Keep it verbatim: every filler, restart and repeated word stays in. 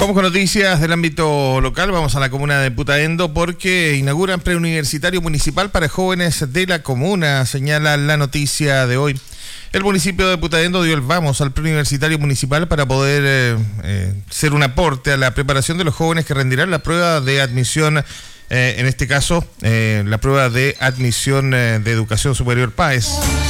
Vamos con noticias del ámbito local. Vamos a la comuna de Putaendo porque inauguran preuniversitario municipal para jóvenes de la comuna, señala la noticia de hoy. El municipio de Putaendo dio el vamos al preuniversitario municipal para poder eh, eh, ser un aporte a la preparación de los jóvenes que rendirán la prueba de admisión, eh, en este caso, eh, la prueba de admisión eh, de educación superior PAES.